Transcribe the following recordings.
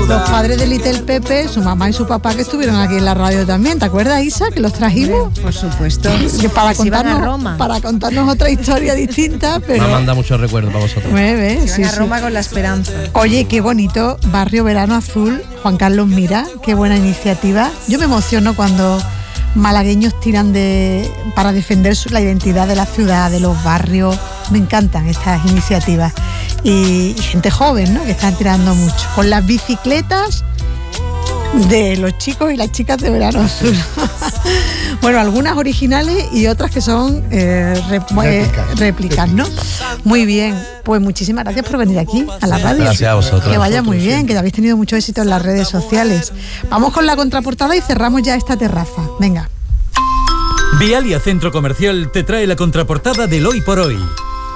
Los padres de Little Pepe, su mamá y su papá, que estuvieron aquí en la radio también. ¿Te acuerdas, Isa, que los trajimos? Por supuesto. Que para contarnos a Roma. Para contarnos otra historia distinta, pero... Me manda muchos recuerdos para vosotros. Sí, a Roma con la esperanza. Oye, qué bonito, Barrio Verano Azul, Juan Carlos Mira, qué buena iniciativa. Yo me emociono cuando malagueños tiran para defender la identidad de la ciudad, de los barrios. Me encantan estas iniciativas. Y gente joven, ¿no?, que están tirando mucho. Con las bicicletas de los chicos y las chicas de Verano Azul. Bueno, algunas originales y otras que son réplicas, ¿no? Muy bien, pues muchísimas gracias por venir aquí a la radio. Gracias a vosotros. Que vaya muy bien, que habéis tenido mucho éxito en las redes sociales. Vamos con la contraportada y cerramos ya esta terraza. Venga. Vialia Centro Comercial te trae la contraportada del Hoy por Hoy.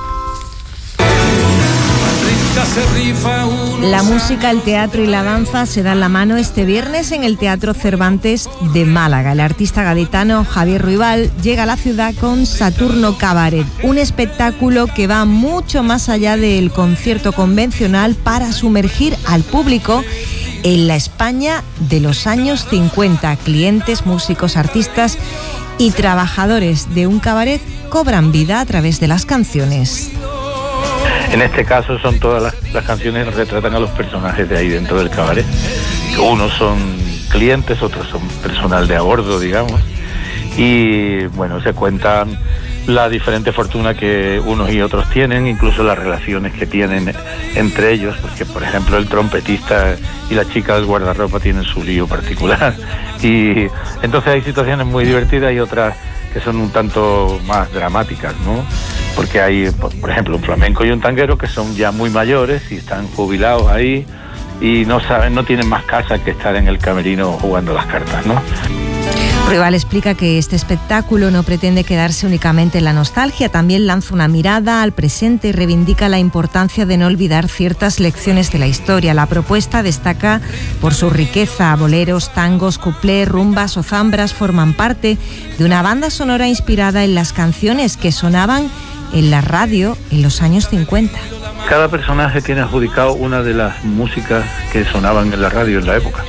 La música, el teatro y la danza se dan la mano este viernes en el Teatro Cervantes de Málaga. El artista gaditano Javier Ruibal llega a la ciudad con Saturno Cabaret, un espectáculo que va mucho más allá del concierto convencional para sumergir al público en la España de los años 50. Clientes, músicos, artistas y trabajadores de un cabaret cobran vida a través de las canciones. En este caso son todas las canciones que retratan a los personajes de ahí dentro del cabaret. Unos son clientes, otros son personal de a bordo, digamos. Y bueno, se cuentan la diferente fortuna que unos y otros tienen, incluso las relaciones que tienen entre ellos, porque por ejemplo el trompetista y la chica del guardarropa tienen su lío particular. Y entonces hay situaciones muy divertidas y otras que son un tanto más dramáticas, ¿no? Porque hay, por ejemplo, un flamenco y un tanguero que son ya muy mayores y están jubilados ahí y no tienen más casa que estar en el camerino jugando las cartas, ¿no? Ruibal explica que este espectáculo no pretende quedarse únicamente en la nostalgia, también lanza una mirada al presente y reivindica la importancia de no olvidar ciertas lecciones de la historia. La propuesta destaca por su riqueza. Boleros, tangos, cuplés, rumbas o zambras forman parte de una banda sonora inspirada en las canciones que sonaban en la radio en los años 50. Cada personaje tiene adjudicado una de las músicas que sonaban en la radio en la época.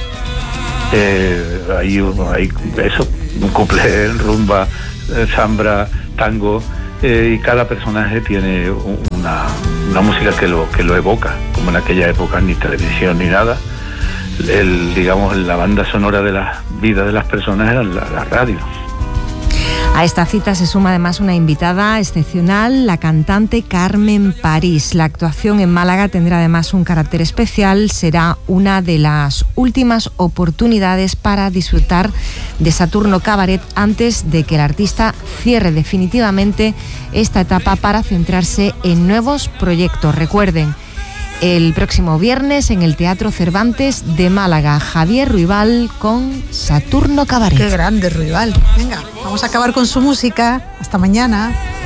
Hay eso, un cuplé, rumba, zambra, tango, y cada personaje tiene una música que lo evoca, como en aquella época ni televisión ni nada. Digamos, la banda sonora de la vida de las personas era la radio. A esta cita se suma además una invitada excepcional, la cantante Carmen París. La actuación en Málaga tendrá además un carácter especial. Será una de las últimas oportunidades para disfrutar de Saturno Cabaret antes de que el artista cierre definitivamente esta etapa para centrarse en nuevos proyectos. Recuerden, el próximo viernes en el Teatro Cervantes de Málaga, Javier Ruibal con Saturno Cabaret. Qué grande Ruibal. Venga, vamos a acabar con su música. Hasta mañana.